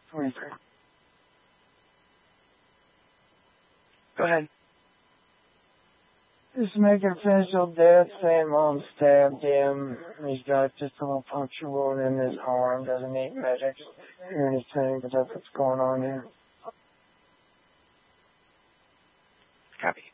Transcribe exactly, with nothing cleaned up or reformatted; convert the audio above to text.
twenty-three. Go ahead. Just making official death, saying mom stabbed him. He's got just a little puncture wound in his arm. Doesn't need medics or anything, but that's what's going on here. Copy.